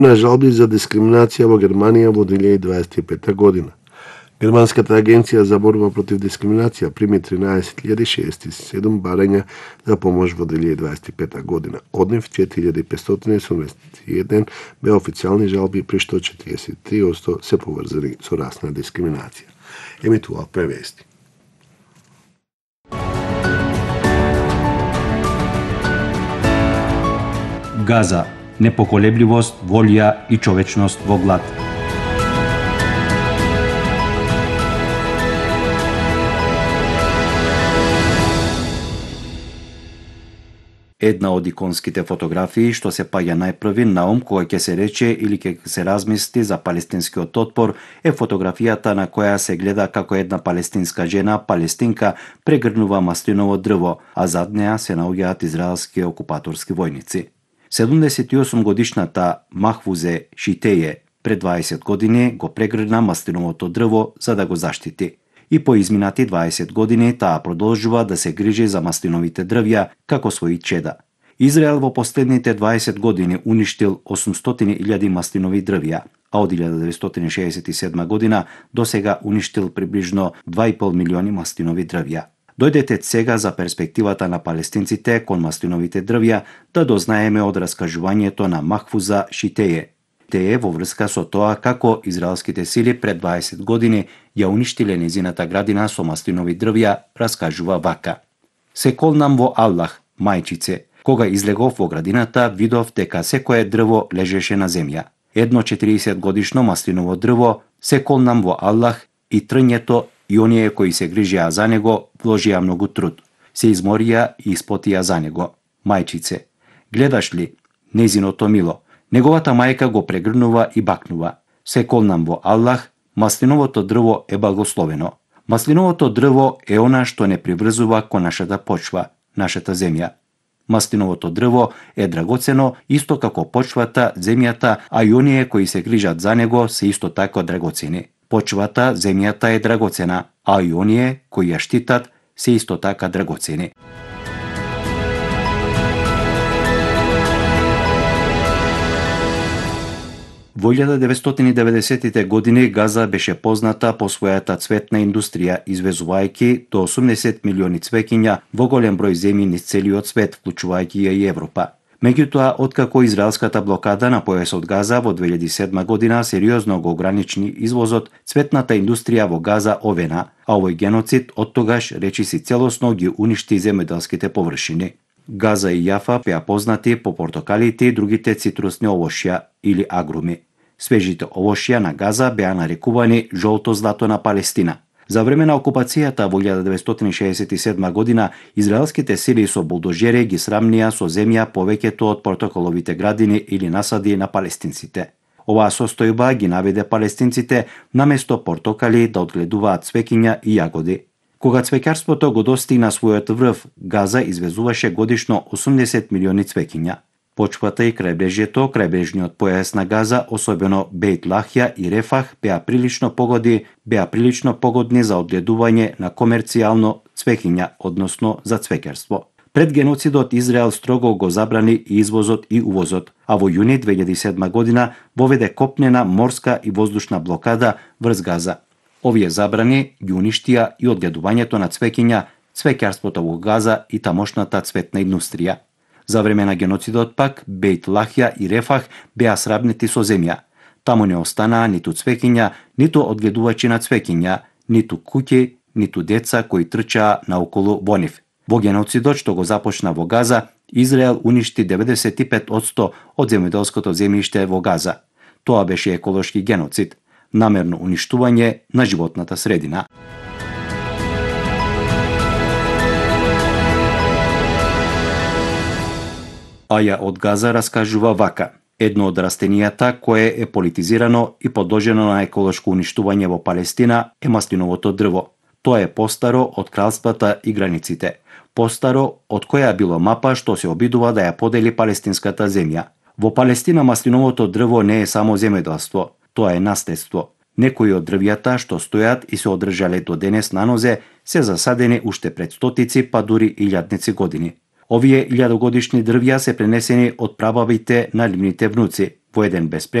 на жалби за дискриминација во Германија во 2025 година. Германската агенција за борба против дискриминација прими 13.067 барања за помош во 2025 година. Од нив 4.571 беа официјални жалби, при што 43% се поврзани со расна дискриминација. Емитува превести. Газа, непоколебливост, волја и човечност во глад. Една од иконските фотографии што се паѓа најпрви на ум кога ќе се рече или ќе се размисли за палестинскиот отпор е фотографијата на која се гледа како една палестинска жена, палестинка, прегрнува маслиново дрво, а зад неа се наоѓаат израелски окупаторски војници. 78 годишната Махвузе Шитеје пред 20 години го прегрна маслиновото дрво за да го заштити. И по изминати 20 години таа продолжува да се грижи за маслиновите дрвја како своји чеда. Израел во последните 20 години уништил 800.000 маслинови дрвја, а од 1967 година до сега уништил приближно 2,5 милиони маслинови дрвја. Дојдете сега за перспективата на палестинците кон маслиновите дрвја да дознаеме од раскажувањето на Махфуза Шитеје. Те е во врска со тоа како израелските сили пред 20 години ја уништиле незината градина со маслинови дрвја, раскажува вака. Се колнам во Аллах, мајчице, кога излегов во градината, видов дека секое дрво лежеше на земја. Едно 40 годишно маслиново дрво, се колнам во Аллах, и трњето и оние кои се грижеа за него вложија многу труд. Се изморија и испотија за него. Мајчице, гледаш ли, незиното мило, неговата мајка го прегрнува и бакнува. Се колнам во Аллах, маслиновото дрво е благословено. Маслиновото дрво е она што не приврзува кон нашата почва, нашата земја. Маслиновото дрво е драгоцено исто како почвата, земјата, а и оние кои се грижат за него се исто така драгоцени. Почвата, земјата е драгоцена, а и оние кои ја штитат се исто така драгоцени. Во 1990-тите години Газа беше позната по својата цветна индустрија, извезувајќи до 80 милиони цвеќиња во голем број земји низ целиот свет, вклучувајќи ја и Европа. Меѓутоа, откако израелската блокада на појасот Газа во 2007 година сериозно го ограничи извозот, цветната индустрија во Газа овена, а овој геноцид оттогаш речиси целосно ги уништи земјоделските површини. Газа и Јафа беа познати по портокалите и другите цитрусни овошја или агруми. Свежите овошја на Газа беа нарекувани жолто злато на Палестина. За време на окупацијата во 1967 година, израелските сили со булдожери ги срамнија со земја повеќето од портокаловите градини или насади на палестинците. Оваа состојба ги наведе палестинците наместо портокали да одгледуваат цвеќиња и јагоди. Кога цвеќарството го достигна својот врв, Газа извезуваше годишно 80 милиони цвеќиња. Почвата и крајбрежниот појас на Газа, особено Бејт Лахја и Рефах, беа прилично погодни за одгледување на комерцијално цвеќиња, односно за цвеќарство. Пред геноцидот Израел строго го забрани и извозот и увозот, а во јуни 2007 година воведе копнена, морска и воздушна блокада врз Газа. Овие забрани ги уништија и одгледувањето на цвеќиња, цвеќарството во Газа и тамошната цветна индустрија. За време на геноцидот пак, Бејт Лахја и Рефах беа сравнети со земја. Таму не останаа ниту цвеќиња, ниту одгледувачи на цвеќиња, ниту куќи, ниту деца кои трчаа наоколу во нив. Во геноцидот што го започна во Газа, Израел уништи 95% од земјоделското земјиште во Газа. Тоа беше еколошки геноцид, намерно уништување на животната средина. Аја од Газа раскажува вака. Едно од растенијата кое е политизирано и подложено на еколошко уништување во Палестина е маслиновото дрво. Тоа е постаро од кралствата и границите. Постаро од која било мапа што се обидува да ја подели палестинската земја. Во Палестина маслиновото дрво не е само земјоделство, тоа е наследство. Некои од дрвјата што стојат и се одржале до денес на нозе се засадени уште пред стотици, па дури илјадници години. Овие илјадогодишни дрвја се пренесени од прабабите на нивните внуци во еден беспрекин